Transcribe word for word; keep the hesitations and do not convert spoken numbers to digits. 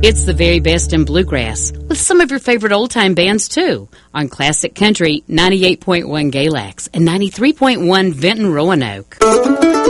It's the very best in bluegrass, with some of your favorite old-time bands, too, on Classic Country ninety-eight point one Galax and ninety-three point one Vinton Roanoke.